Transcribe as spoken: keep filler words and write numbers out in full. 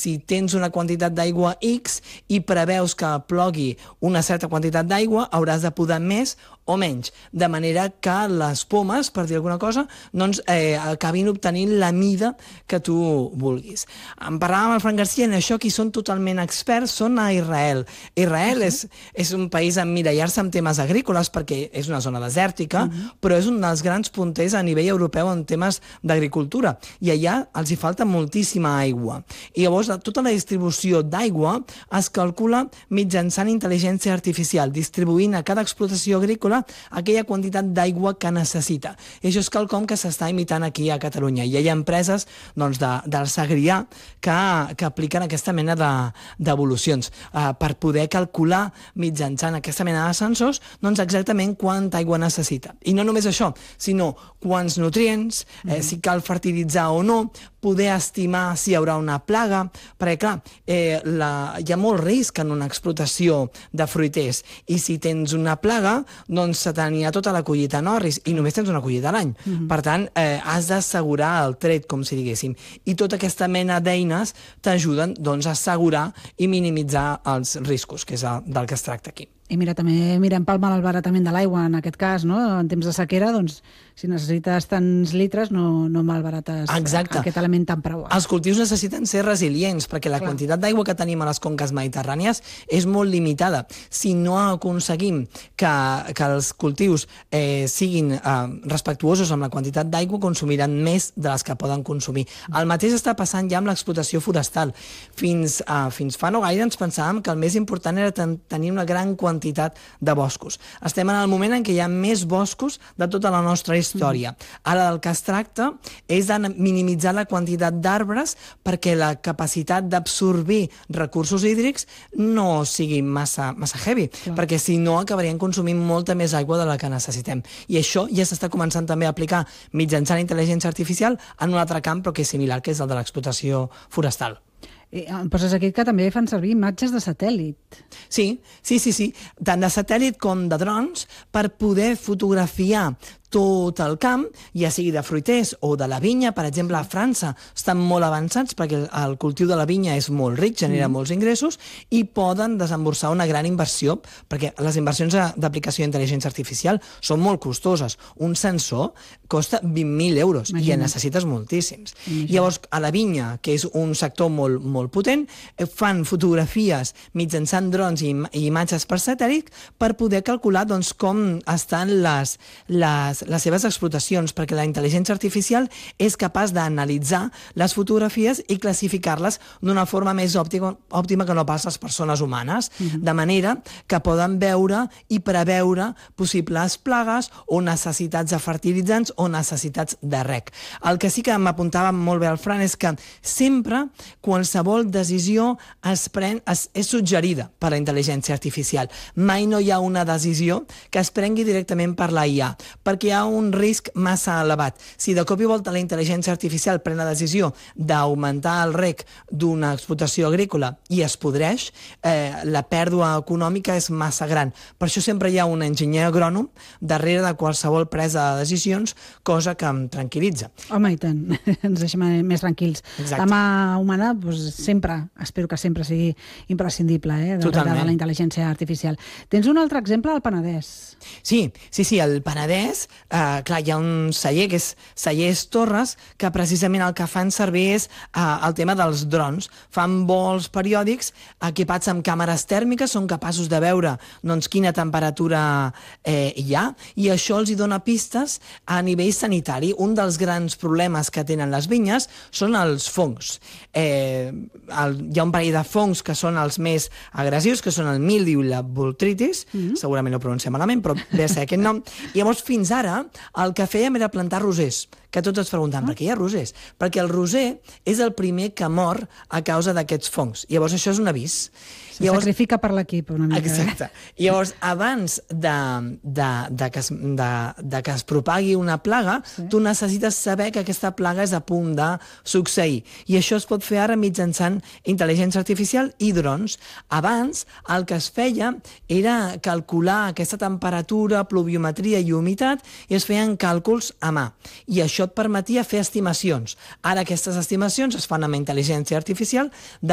si tens una quantitat d'aigua X i preveus que plogui una certa quantitat d'aigua, hauràs de podar més o menys, de manera que les pomes, per dir alguna cosa, doncs eh, acabin obtenint la mida que tu vulguis. En parlàvem amb el Fran Garcia, en això qui són totalment experts són a Israel. Israel uh -huh. és, és un país a emmirallar-se en temes agrícoles perquè és una zona desèrtica, uh -huh. però és un dels grans punters a nivell europeu en temes d'agricultura, i allà els hi falta moltíssima aigua. I llavors tota la distribució d'aigua es calcula mitjançant intel·ligència artificial, distribuint a cada explotació agrícola aquella quantitat d'aigua que necessita. I això és quelcom que s'està imitant aquí a Catalunya. I hi ha empreses doncs, de, del Segrià que, que apliquen aquesta mena d'evolucions de, uh, per poder calcular mitjançant aquesta mena de sensors doncs, exactament quanta aigua necessita. I no només això, sinó quants nutrients, eh, si cal fertilitzar o no, poder estimar si hi haurà una plaga, perquè clar, eh, la, hi ha molt risc en una explotació de fruiters, i si tens una plaga, doncs se t'anirà tota la collita en orris, i només tens una collita a l'any. Mm-hmm. Per tant, eh, has d'assegurar el tret, com si diguéssim. I tota aquesta mena d'eines t'ajuden doncs, a assegurar i minimitzar els riscos, que és el, del que es tracta aquí. I mira, també mirem pel malbaratament de l'aigua en aquest cas, no? En temps de sequera, doncs, si necessites tants litres, no, no malbarates Exacte. Aquest element tan preuat. Els cultius necessiten ser resilients, perquè la Clar. quantitat d'aigua que tenim a les conques mediterrànies és molt limitada. Si no aconseguim que, que els cultius eh, siguin eh, respectuosos amb la quantitat d'aigua, consumiran més de les que poden consumir. El mateix està passant ja amb l'explotació forestal. Fins, eh, fins fa no gaire ens pensàvem que el més important era ten tenir una gran quantitat quantitat de boscos. Estem en el moment en què hi ha més boscos de tota la nostra història. Ara del que es tracta és de minimitzar la quantitat d'arbres perquè la capacitat d'absorbir recursos hídrics no sigui massa, massa heavy, Clar. perquè si no acabarien consumint molta més aigua de la que necessitem. I això ja s'està començant també a aplicar mitjançant intel·ligència artificial en un altre camp, però que és similar, que és el de l'explotació forestal. Em poses aquí que també fan servir imatges de satèl·lit. Sí, sí, sí, sí, tant de satèl·lit com de drons, per poder fotografiar tot el camp, ja sigui de fruiters o de la vinya. Per exemple, a França estan molt avançats perquè el cultiu de la vinya és molt ric, genera mm. molts ingressos, i poden desemborsar una gran inversió, perquè les inversions d'aplicació d'intel·ligència artificial són molt costoses. Un sensor costa vint mil euros Imagina. i en necessites moltíssims. Imagina. Llavors, a la vinya, que és un sector molt, molt potent, fan fotografies mitjançant drons i, i imatges per satèl·lit per poder calcular doncs, com estan les, les les seves explotacions, perquè la intel·ligència artificial és capaç d'analitzar les fotografies i classificar-les d'una forma més òptima, òptima que no pas les persones humanes, uh-huh. de manera que poden veure i preveure possibles plagues o necessitats de fertilitzants o necessitats de reg. El que sí que m'apuntava molt bé el Fran és que sempre qualsevol decisió es pren, es, és suggerida per la intel·ligència artificial. Mai no hi ha una decisió que es prengui directament per la I A, perquè hi ha un risc massa elevat. Si de cop i volta la intel·ligència artificial pren la decisió d'augmentar el reg d'una explotació agrícola i es podreix, eh, la pèrdua econòmica és massa gran. Per això sempre hi ha un enginyer agrònom darrere de qualsevol presa de decisions, cosa que em tranquil·litza. Home, i tant, ens deixem més tranquils. Exacte. La mà humana, doncs, sempre, espero que sempre sigui imprescindible, eh, darrere de la intel·ligència artificial. Tens un altre exemple al Penedès. Sí, sí, sí, al Penedès, eh, clar, hi ha un celler que és Cellers Torres, que precisament el que fan servir és eh, el tema dels drons. Fan vols periòdics equipats amb càmeres tèrmiques, són capaços de veure doncs, quina temperatura eh, hi ha, i això els hi dona pistes a nivell sanitari. Un dels grans problemes que tenen les vinyes són els fongs. Eh, el, hi ha un parell de fongs que són els més agressius, que són el míldiu i la botrytis, mm-hmm. segurament no pronuncia malament, però ve a ser aquest nom. I llavors, fins ara, el que fèiem era plantar rosers, que tots ens preguntaven, ah. per què hi ha rosers? Perquè el roser és el primer que mor a causa d'aquests fongs. Llavors, això és un avís. Se llavors, sacrifica per l'equip una mica. Exacte. I llavors, abans de, de, de, que es, de, de que es propagui una plaga, sí. tu necessites saber que aquesta plaga és a punt de succeir. I això es pot fer ara mitjançant intel·ligència artificial i drons. Abans, el que es feia era calcular aquesta temperatura, pluviometria i humitat, i es feien càlculs a mà. I això et permetia fer estimacions. Ara aquestes estimacions es fan amb intel·ligència artificial de